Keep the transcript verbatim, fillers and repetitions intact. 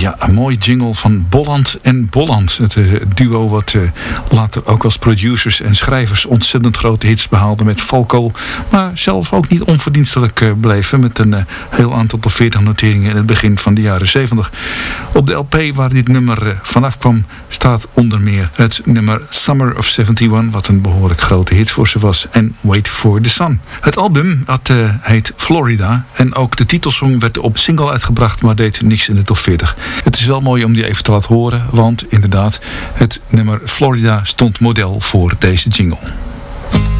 Ja, een mooi jingle van Bolland en Bolland. Het uh, duo wat uh, later ook als producers en schrijvers ontzettend grote hits behaalde met Falco. Maar zelf ook niet onverdienstelijk uh, bleven met een uh, heel aantal top veertig noteringen in het begin van de jaren zeventig. Op de L P waar dit nummer uh, vanaf kwam staat onder meer het nummer Summer of eenenzeventig, wat een behoorlijk grote hit voor ze was, en Wait for the Sun. Het album dat, uh, heet Florida en ook de titelsong werd op single uitgebracht, maar deed niks in de top veertig. Het is wel mooi om die even te laten horen, want inderdaad, het nummer Florida stond model voor deze jingle.